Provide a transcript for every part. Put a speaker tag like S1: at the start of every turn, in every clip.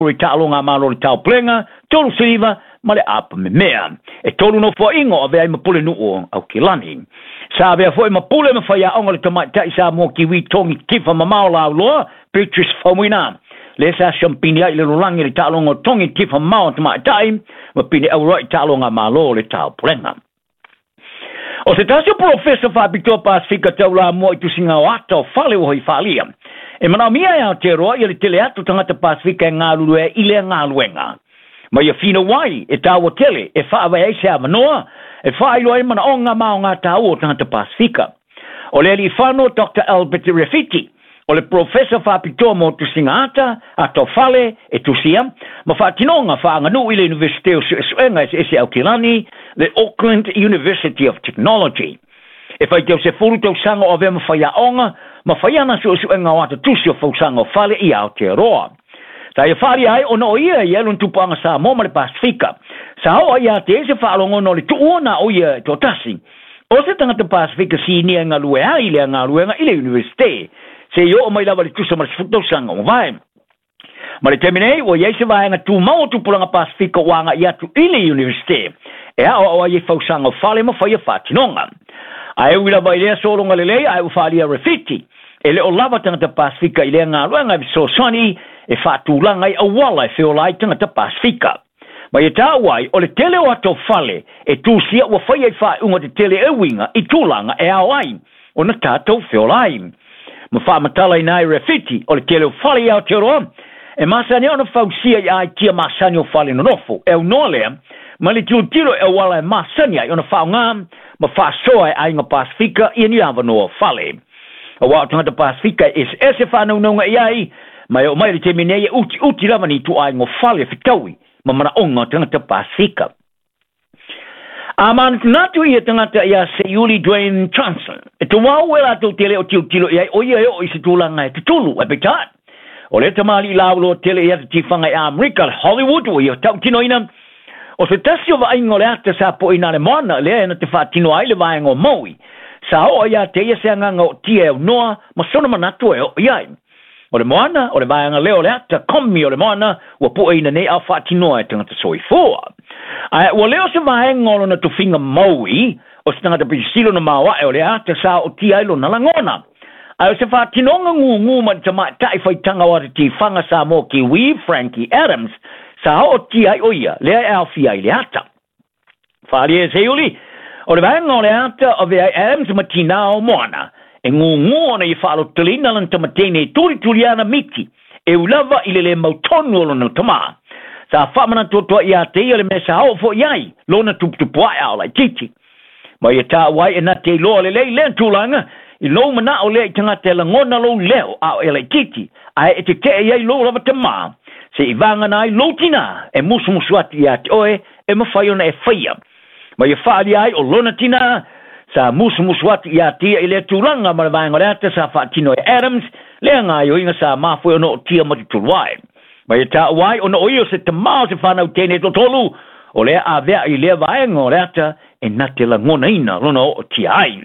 S1: uri ta'alonga malo le tau plenga, tolu siliva, ma le apa me mea. E tolu no fo ingo a vea mapule nuo au kilani. Sa vea fo mapule ma whaia onga le tamai tai sa mo kiwi tongi kifa ma maola au loa, Beatrice Fawina. Le sa champini ai le lulangi le ta'alonga tongi kifa mao tamai tai, ma pini au roi ta'alonga malo le tau plenga. O se tasio professor Fabito Pasifika tau la mo i tusinga o ata o fale o hoi falia. E mana mia e Aotearoa i le tele atu tangata Pasifika e ngā lulu e ile ngā luenga. Ma ia fina wai e tāua tele e whaawai eise a manoa e whailo e mana o ngā mao ngā tāua o tangata Pasifika. O le li whano Dr. Albert Refiti o le professor Fabito mo tusinga ata ato fale e tusia ma whaatinonga whaanganu i le Universite o Suenga ese Aukilani le Auckland University of Technology. E whai tau se furu tau sanga o vema whaiaonga, ma whaiana Suenga wata tusi o whau sanga o whale i Aotearoa. Ta ia whari ai o no ia i elun tupanga sa moma le Pasifika. Sa hoa ia te ese whaalongo no le tuona o ia e tōtasi. O se tangata Pasifika si nia ngā lue ai le ngā luenga i le Universite. Se yo o mai lava le tusa ma le whutau sanga o vai. Ma le teminei, o iei se vaenga tu mau tupulanga Pasifika wanga i atu i le Universite. E a o iei whausanga o whale ma whaia whatinonga. A eu ila vai lea solonga lelei, a eu whalia Refiti. E le o lava tangata Pasifika i lea ngā luenga i so sani, e whatulanga i awala e whiolai tangata Pasifika. Ma i tā wai, o le tele o ato whale, e tūsia ua whaia i whaunga te tele e winga i tūlanga e awai, o na tātou whiolai. Ma whaamatala i nai Refiti, o le tele o whale i Aotearoa, e masani ona whausia i ai tia masani o whale no nofo, e au noa lea, ma le tilo e wala e masani ai ona whaunga, ma whaasoa e ai ngā Pasifika i ni awa noa whale. A wao tangata Pasifika ese whanaunga i ai, mai o mai le te minei e uti lava ni tu ai ngō whale fitaui, ma mana onga tangata Pasifika. A man natu ia tangata ia Seiuli Dwayne Johnson, e tu wau e lato tele o tilo i ai, o ia o isi tūlanga e te tulu, e betat. O le tamali laulo tele ia te tifanga i Amerika, Hollywood, o ia tau tino ina, o se tasio va ingo le ata sa po ina le moana, le ena te whaatino ai le vaenga o maui, sa hoa ia te ia se anganga o tia e o noa, ma sona manatu e o iai. O le moana, o le vaenga leo le ata, komi o le moana, ua po ina nei au whaatino e tangata soi fua. Ua leo se vaenga o na tufinga maui, o se tangata pisilo na maua e o le ata sa o tia ilo na langona. Ai se whaatinonga ngu ma te mai tai whaitanga o te whanga sa mo Kiwi, Frankie Adams, sa o tia o ia, lea e alfi ai le ata. Whaari e Seiuli, o le vaenga o le ata o vea Adams ma tina o moana, e ngu ona i whaalo talina lan tamatene turi ana miti, e ulava i le mautonu o lona tama. Sa whamana totoa i a te ia le mesa hao fo iai, lona tupupua e au lai titi. Ma i ta wai e na te loa le len tūlanga, i lo mana o le tangata e langona lo leo au e lai titi, ai e te iai lo lava te maa, se i vanga nai lo tina, e musu ati i ate oe, e mawhaiona e whaia. Ma i whaari ai o lona tina, sa musu ati i ate i le tūlanga ma le vaenga le ata sa whaatino e Adams, le ngā i oinga sa mawhoi ono o tia mati tuluai. Ma i ta wai ono o io se te mao se whanau tene to tolu, o le a vea i le vaenga o le ata, e na te langona ina lona o tia ai.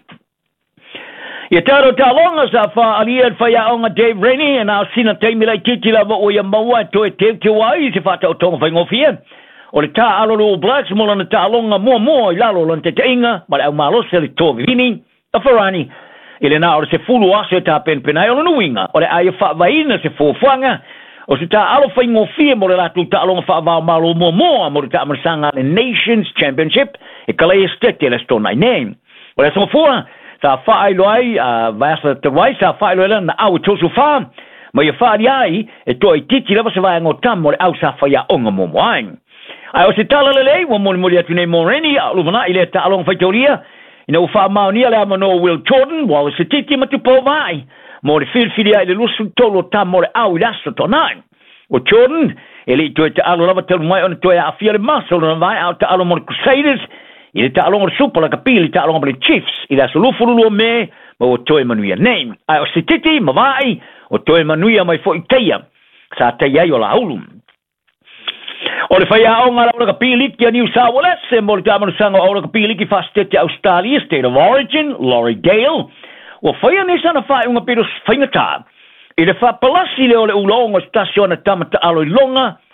S1: Ia taro talonga sa wha alia whaia onga Dave Rennie, e nā sina teimi lai titi lava o ia maua e toe te wai se whata o tonga whaingofia. O le tā alolo o Blacks mo lana talonga mua i lalo lana te teinga, ma le au malose le tō vivini, a wharani. I le nā o le se fulu ase tā penpenai o le nuinga, o le aia whaavaina se fōwhanga, o se tā alo whaingofia mo le latu talonga whaavao malo mua mo le tā amarasanga le Nations Championship, e kalei estete le stonai name. O le sama fua, sa whaelo ai, vasa te wai, sa whaelo ai na au tosu wha, ma ia whaari ai, e toi titi lava se vai ngotam mo le au sa whaia onga momo ai. Ai o se tala lelei, wa moli atu nei Moreni, a luvana i le ta along whaitoria, ina u wha maonia le amano Will Jordan, wala se titi matu po vai, mo le whirwhiri ai le lusu tolo tam mo le au i lasa tonai. O Jordan, e le toi ta alo lava telu mai ona toi a fia le maso lona vai, au ta alo mo le Crusaders, i le ta along o le Super la kapili, ta along o le Chiefs, i la solufurulu o me, ma o toi manuia name. Ai o se titi, ma vai, o toi manuia mai fo i teia, sa teia i o la aulum. O le whaia o ngā raura ka pīliki a New South Wales, e mo le tāmanu sanga o ka pīliki whastete Australia, State of Origin, Laurie Dale. O whaia nisana whae unga pero whaingatā. I le whapalasi le o le ulonga stasiona tamata alo i longa,